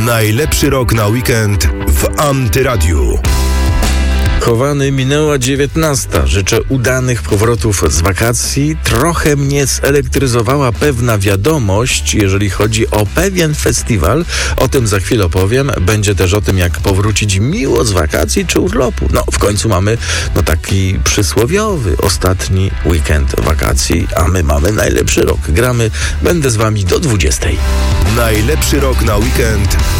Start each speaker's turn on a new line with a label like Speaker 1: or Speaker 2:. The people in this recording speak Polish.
Speaker 1: Najlepszy rok na weekend w Antyradiu.
Speaker 2: Chowany, minęła 19. Życzę udanych powrotów z wakacji. Trochę mnie zelektryzowała pewna wiadomość, jeżeli chodzi o pewien festiwal. O tym za chwilę opowiem. Będzie też o tym, jak powrócić miło z wakacji czy urlopu. W końcu mamy taki przysłowiowy ostatni weekend wakacji, a my mamy najlepszy rok. Gramy, będę z wami do 20.
Speaker 1: Najlepszy rok na weekend